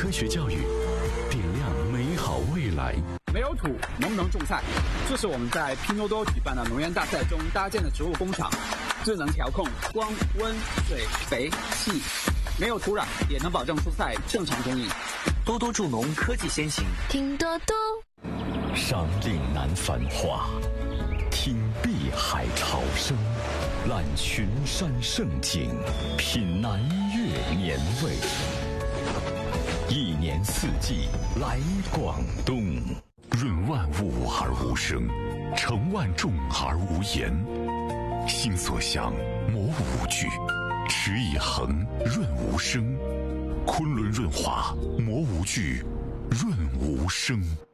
科学教育，点亮美好未来。 没有土能不能种菜？这是我们在拼多多举办的农研大赛中搭建的植物工厂，智能调控光、温、水、肥、气，没有土壤也能保证蔬菜正常供应。 多多助农科技先行， 听多多。 赏岭南繁华，听碧海潮声，览群山胜景，品南粤年味。一年四季来广东，润万物而无声，成万众而无言。心所向，磨无惧，持以恒，润无声。昆仑润滑，磨无惧，润无声。